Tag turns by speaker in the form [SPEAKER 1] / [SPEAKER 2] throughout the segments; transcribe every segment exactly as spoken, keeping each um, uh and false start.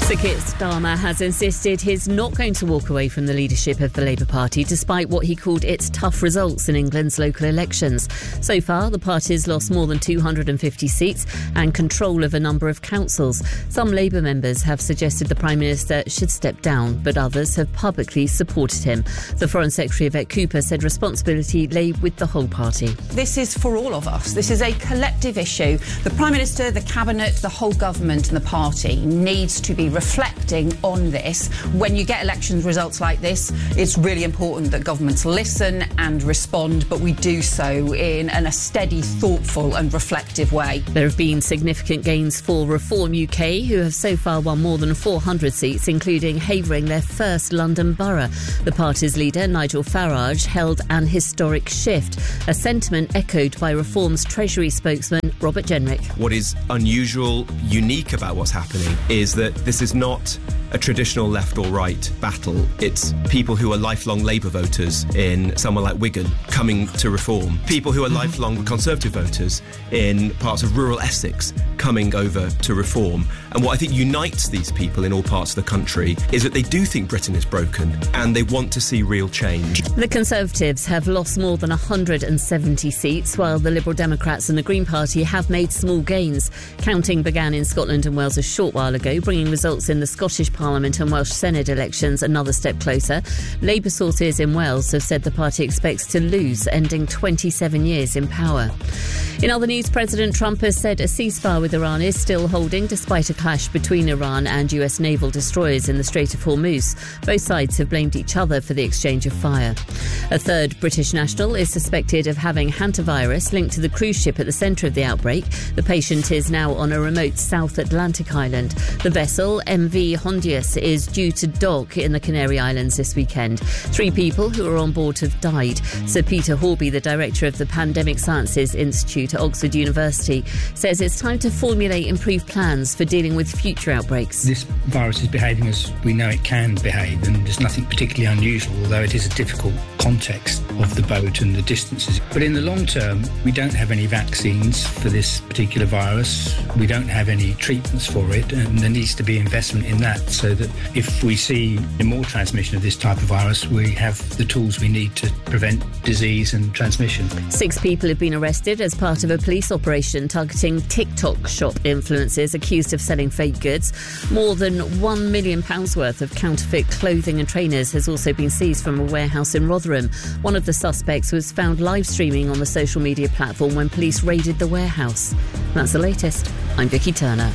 [SPEAKER 1] Sir Keir Starmer has insisted he's not going to walk away from the leadership of the Labour Party despite what he called its tough results in England's local elections. So far, the party's lost more than two hundred fifty seats and control of a number of councils. Some Labour members have suggested the Prime Minister should step down, but others have publicly supported him. The Foreign Secretary, Yvette Cooper, said responsibility lay with the whole party.
[SPEAKER 2] This is for all of us. This is a collective issue. The Prime Minister, the Cabinet, the whole government and the party needs to be reflecting on this. When you get election results like this, it's really important that governments listen and respond, but we do so in, in a steady, thoughtful and reflective way.
[SPEAKER 1] There have been significant gains for Reform U K, who have so far won more than four hundred seats, including Havering their first London borough. The party's leader, Nigel Farage, held an historic shift, a sentiment echoed by Reform's Treasury spokesman, Robert Jenrick.
[SPEAKER 3] What is unusual, unique about what's happening is that this is not a traditional left or right battle. It's people who are lifelong Labour voters in somewhere like Wigan coming to Reform. People who are lifelong Conservative voters in parts of rural Essex coming over to Reform. And what I think unites these people in all parts of the country is that they do think Britain is broken and they want to see real change.
[SPEAKER 1] The Conservatives have lost more than one hundred seventy seats, while the Liberal Democrats and the Green Party have made small gains. Counting began in Scotland and Wales a short while ago, bringing results in the Scottish Parliament and Welsh Senate elections another step closer. Labour sources in Wales have said the party expects to lose, ending twenty-seven years in power. In other news, President Trump has said a ceasefire with Iran is still holding despite a clash between Iran and U S naval destroyers in the Strait of Hormuz. Both sides have blamed each other for the exchange of fire. A third British national is suspected of having hantavirus linked to the cruise ship at the centre of the outbreak. The patient is now on a remote South Atlantic island. The vessel, M V Hondius, is due to dock in the Canary Islands this weekend. Three people who were on board have died. Sir Peter Horby, the director of the Pandemic Sciences Institute at Oxford University, says it's time to formulate improved plans for dealing with future outbreaks.
[SPEAKER 4] This virus is behaving as we know it can behave, and there's nothing particularly unusual, although it is a difficult context of the boat and the distances. But in the long term, we don't have any vaccines for this particular virus. We don't have any treatments for it, and there needs to be investment in that so that if we see more transmission of this type of virus, we have the tools we need to prevent disease and transmission.
[SPEAKER 1] Six people have been arrested as part of a police operation targeting TikTok shop influencers accused of selling fake goods. More than one million pounds worth of counterfeit clothing and trainers has also been seized from a warehouse in Rotherham. One of the suspects was found live streaming on the social media platform when police raided the warehouse. That's the latest. I'm Vicky Turner.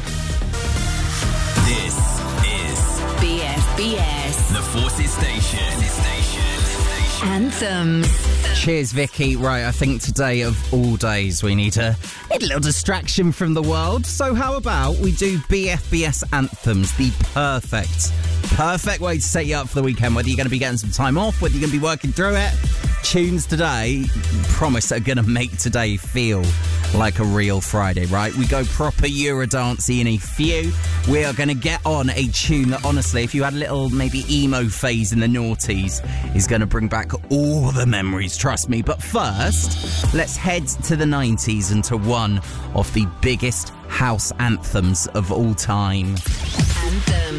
[SPEAKER 5] This is B F B S, the Forces Station. Station.
[SPEAKER 6] Anthems.
[SPEAKER 7] Cheers, Vicky. Right, I think today of all days we need a, a little distraction from the world. So how about we do B F B S Anthems, the perfect, perfect way to set you up for the weekend, whether you're going to be getting some time off, whether you're going to be working through it. Tunes today, promise, are going to make today feel like a real Friday, right? We go proper Eurodancey in a few. We are going to get on a tune that, honestly, if you had a little maybe emo phase in the noughties, is going to bring back all the memories, trust me. But first, let's head to the nineties and to one of the biggest house anthems of all time.
[SPEAKER 6] Anthem.